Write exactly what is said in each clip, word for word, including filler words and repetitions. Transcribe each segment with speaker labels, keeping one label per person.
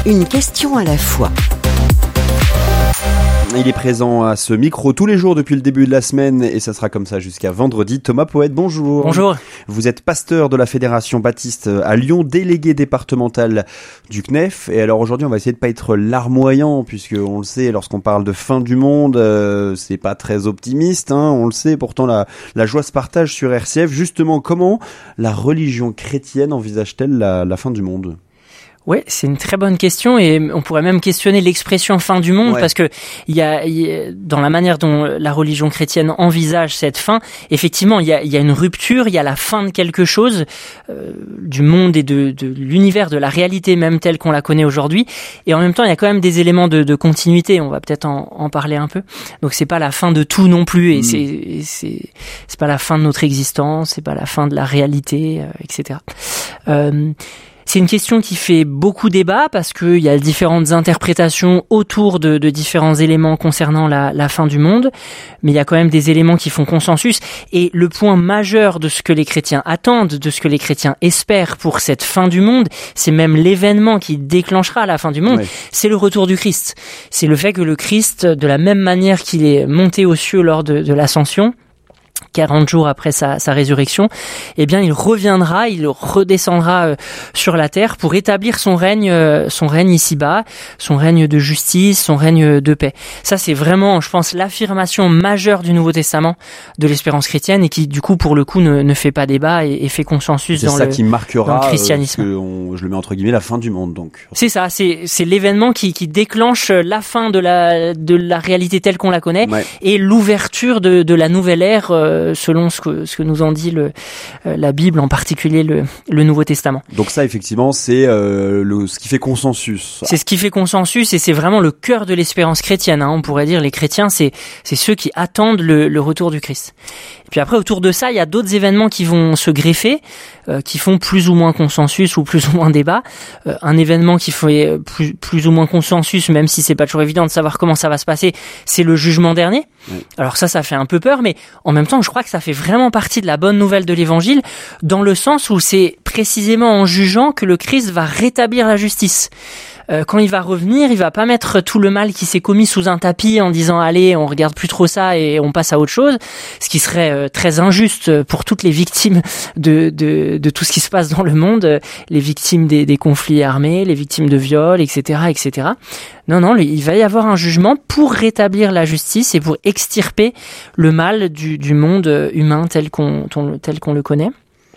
Speaker 1: Une question à la fois.
Speaker 2: Il est présent à ce micro tous les jours depuis le début de la semaine et ça sera comme ça jusqu'à vendredi. Thomas Poète, bonjour.
Speaker 3: Bonjour.
Speaker 2: Vous êtes pasteur de la Fédération Baptiste à Lyon, délégué départemental du C N E F. Et alors aujourd'hui, on va essayer de pas être larmoyant puisque on le sait, lorsqu'on parle de fin du monde, euh, c'est pas très optimiste. Hein, on le sait, pourtant la, la joie se partage sur R C F. Justement, comment la religion chrétienne envisage-t-elle la, la fin du monde ?
Speaker 3: Ouais, c'est une très bonne question et on pourrait même questionner l'expression fin du monde ouais. parce que il y a, y a dans la manière dont la religion chrétienne envisage cette fin, effectivement, il y a, il y a une rupture, il y a la fin de quelque chose, euh, du monde et de, de l'univers, de la réalité même telle qu'on la connaît aujourd'hui. Et en même temps, il y a quand même des éléments de, de continuité. On va peut-être en, en parler un peu. Donc c'est pas la fin de tout non plus et mmh. c'est, et c'est, c'est pas la fin de notre existence, c'est pas la fin de la réalité, euh, et cetera. Euh, C'est une question qui fait beaucoup débat parce qu'il y a différentes interprétations autour de, de différents éléments concernant la, la fin du monde, mais il y a quand même des éléments qui font consensus. Et le point majeur de ce que les chrétiens attendent, de ce que les chrétiens espèrent pour cette fin du monde, c'est même l'événement qui déclenchera la fin du monde, oui. c'est le retour du Christ. C'est le fait que le Christ, de la même manière qu'il est monté aux cieux lors de, de l'ascension, quarante jours après sa, sa résurrection, eh bien, il reviendra, il redescendra euh, sur la terre pour établir son règne, euh, son règne ici-bas, son règne de justice, son règne de paix. Ça, c'est vraiment, je pense, l'affirmation majeure du Nouveau Testament de l'espérance chrétienne et qui, du coup, pour le coup, ne, ne fait pas débat et, et fait consensus
Speaker 2: c'est
Speaker 3: dans,
Speaker 2: ça
Speaker 3: le,
Speaker 2: qui marquera,
Speaker 3: dans le christianisme.
Speaker 2: Euh, que on, je le mets entre guillemets, la fin du monde, donc.
Speaker 3: C'est ça, c'est, c'est l'événement qui, qui déclenche la fin de la, de la réalité telle qu'on la connaît ouais. et l'ouverture de, de la nouvelle ère euh, selon ce que, ce que nous en dit le, euh, la Bible, en particulier le, le Nouveau Testament.
Speaker 2: Donc ça, effectivement, c'est euh, le, ce qui fait consensus.
Speaker 3: C'est ce qui fait consensus et c'est vraiment le cœur de l'espérance chrétienne. Hein. On pourrait dire les chrétiens, c'est, c'est ceux qui attendent le, le retour du Christ. Et puis après, autour de ça, il y a d'autres événements qui vont se greffer, euh, qui font plus ou moins consensus ou plus ou moins débat. Euh, un événement qui fait plus, plus ou moins consensus, même si c'est pas toujours évident de savoir comment ça va se passer, c'est le jugement dernier. Oui. Alors ça, ça fait un peu peur, mais en même temps, je crois que ça fait vraiment partie de la bonne nouvelle de l'Évangile, dans le sens où c'est précisément en jugeant que le Christ va rétablir la justice. Euh, quand il va revenir, il va pas mettre tout le mal qui s'est commis sous un tapis en disant allez, on regarde plus trop ça et on passe à autre chose, ce qui serait euh, très injuste pour toutes les victimes de, de, de tout ce qui se passe dans le monde, les victimes des, des conflits armés, les victimes de viols, et cetera, et cetera. Non, non, il va y avoir un jugement pour rétablir la justice et pour extirper le mal du, du monde humain tel qu'on, tel qu'on le connaît.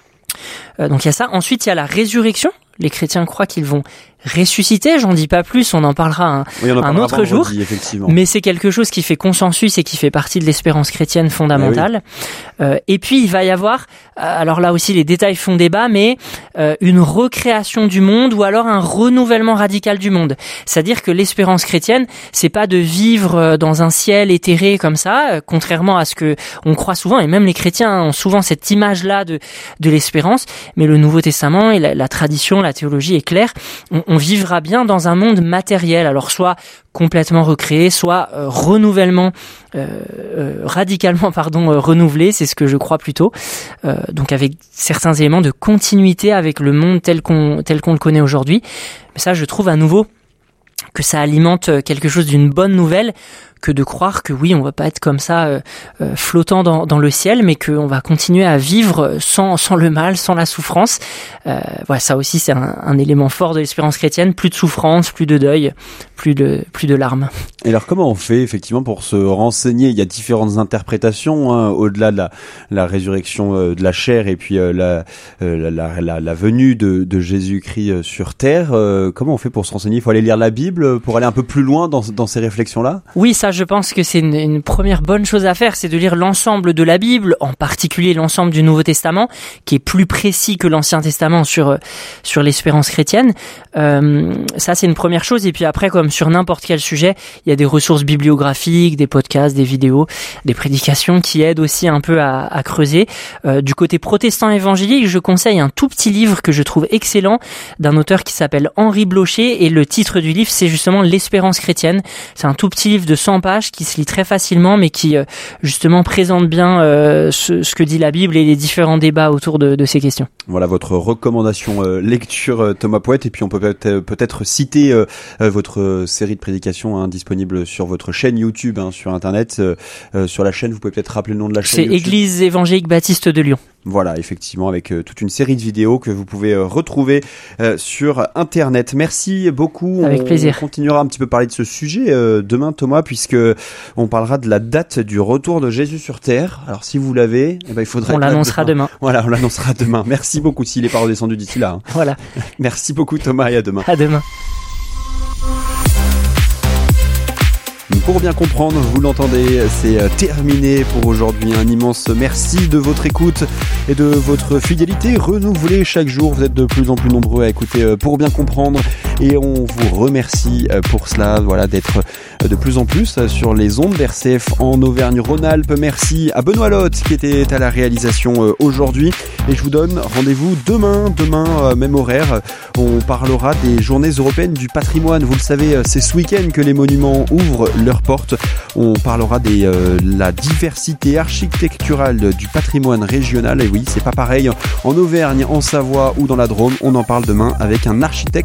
Speaker 3: Euh, donc il y a ça. Ensuite, il y a la résurrection. Les chrétiens croient qu'ils vont ressusciter, j'en dis pas plus, on en parlera un,
Speaker 2: oui, on en
Speaker 3: un autre jour,
Speaker 2: effectivement.
Speaker 3: Mais c'est quelque chose qui fait consensus et qui fait partie de l'espérance chrétienne fondamentale. Oui. Euh, et puis il va y avoir, alors là aussi les détails font débat, mais euh, une recréation du monde ou alors un renouvellement radical du monde. C'est-à-dire que l'espérance chrétienne, c'est pas de vivre dans un ciel éthéré comme ça, contrairement à ce que on croit souvent, et même les chrétiens ont souvent cette image-là de, de l'espérance, mais le Nouveau Testament et la, la tradition, la théologie est claire, on, on vivra bien dans un monde matériel, alors soit complètement recréé, soit euh, renouvellement, euh, euh, radicalement pardon, euh, renouvelé, c'est ce que je crois plutôt, euh, donc avec certains éléments de continuité avec le monde tel qu'on, tel qu'on le connaît aujourd'hui. Mais ça, je trouve à nouveau que ça alimente quelque chose d'une bonne nouvelle, que de croire que oui, on va pas être comme ça euh, euh, flottant dans, dans le ciel, mais qu'on va continuer à vivre sans, sans le mal, sans la souffrance. Euh, voilà, ça aussi c'est un, un élément fort de l'espérance chrétienne, plus de souffrance, plus de deuil, plus de, plus de larmes.
Speaker 2: Et alors comment on fait effectivement pour se renseigner ? Il y a différentes interprétations, hein, au-delà de la, la résurrection euh, de la chair et puis euh, la, euh, la, la, la venue de, de Jésus-Christ sur terre. Euh, comment on fait pour se renseigner ? Il faut aller lire la Bible pour aller un peu plus loin dans, dans ces réflexions-là ?
Speaker 3: Oui, ça je pense que c'est une, une première bonne chose à faire, c'est de lire l'ensemble de la Bible, en particulier l'ensemble du Nouveau Testament, qui est plus précis que l'Ancien Testament sur sur l'espérance chrétienne. Euh, ça c'est une première chose. Et puis après, comme sur n'importe quel sujet, il y a des ressources bibliographiques, des podcasts, des vidéos, des prédications qui aident aussi un peu à, à creuser. Euh, du côté protestant évangélique, je conseille un tout petit livre que je trouve excellent d'un auteur qui s'appelle Henri Blocher, et le titre du livre c'est c'est justement l'espérance chrétienne. C'est un tout petit livre de cent pages qui se lit très facilement, mais qui euh, justement présente bien euh, ce, ce que dit la Bible et les différents débats autour de, de ces questions.
Speaker 2: Voilà votre recommandation euh, lecture euh, Thomas Poët, et puis on peut peut-être, peut-être citer euh, euh, votre série de prédications hein, disponible sur votre chaîne YouTube, hein, sur internet. Euh, euh, sur la chaîne, vous pouvez peut-être rappeler le nom de la chaîne.
Speaker 3: C'est
Speaker 2: YouTube.
Speaker 3: Église évangélique baptiste de Lyon.
Speaker 2: Voilà, effectivement, avec euh, toute une série de vidéos que vous pouvez euh, retrouver euh, sur Internet. Merci beaucoup.
Speaker 3: Avec
Speaker 2: on,
Speaker 3: plaisir.
Speaker 2: On continuera un petit peu parler de ce sujet euh, demain, Thomas, puisque on parlera de la date du retour de Jésus sur Terre. Alors, si vous l'avez, eh ben, il faudra...
Speaker 3: On l'annoncera demain.
Speaker 2: Voilà, on l'annoncera demain. Merci beaucoup, s'il n'est pas redescendu d'ici là. Hein.
Speaker 3: Voilà.
Speaker 2: Merci beaucoup, Thomas, et à demain.
Speaker 3: À demain.
Speaker 2: Pour bien comprendre, vous l'entendez, c'est terminé pour aujourd'hui. Un immense merci de votre écoute et de votre fidélité renouvelée chaque jour. Vous êtes de plus en plus nombreux à écouter Pour bien comprendre et on vous remercie pour cela, voilà, d'être de plus en plus sur les ondes d'R C F en Auvergne-Rhône-Alpes. Merci à Benoît Lotte qui était à la réalisation aujourd'hui et je vous donne rendez-vous demain, demain même horaire. On parlera des journées européennes du patrimoine. Vous le savez, c'est ce week-end que les monuments ouvrent leurs portes. On parlera de euh, la diversité architecturale du patrimoine régional. Et oui, c'est pas pareil en Auvergne, en Savoie ou dans la Drôme. On en parle demain avec un architecte